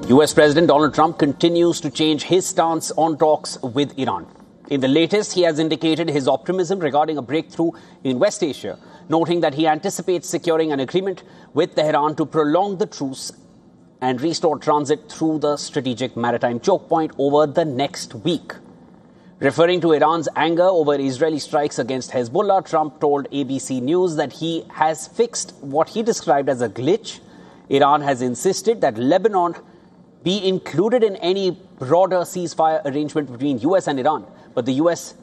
US President Donald Trump continues to change his stance on talks with Iran. In the latest, he has indicated his optimism regarding a breakthrough in West Asia, noting that he anticipates securing an agreement with Tehran to prolong the truce and restore transit through the strategic maritime choke point over the next week. Referring to Iran's anger over Israeli strikes against Hezbollah, Trump told ABC News that he has fixed what he described as a glitch. Iran has insisted that Lebanon be included in any broader ceasefire arrangement between US and Iran, but the US